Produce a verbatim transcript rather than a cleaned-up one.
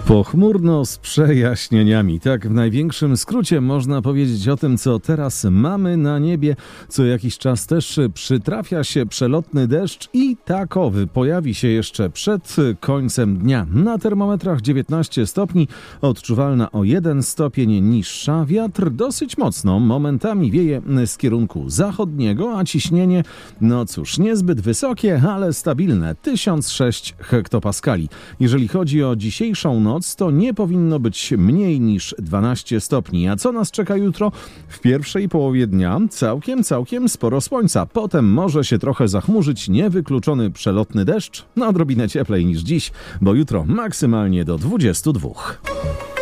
Pochmurno z przejaśnieniami. Tak w największym skrócie można powiedzieć o tym, co teraz mamy na niebie. Co jakiś czas też przytrafia się przelotny deszcz i takowy pojawi się jeszcze przed końcem dnia. Na termometrach dziewiętnaście stopni, odczuwalna o jeden stopień niższa. Wiatr dosyć mocno, momentami wieje z kierunku zachodniego, a ciśnienie, no cóż, niezbyt wysokie, ale stabilne, tysiąc sześć hektopaskali. Jeżeli chodzi o dzisiejszą noc, to nie powinno być mniej niż dwanaście stopni. A co nas czeka jutro? W pierwszej połowie dnia całkiem, całkiem sporo słońca. Potem może się trochę zachmurzyć, niewykluczony przelotny deszcz. No odrobinę cieplej niż dziś, bo jutro maksymalnie do dwudziestu dwóch.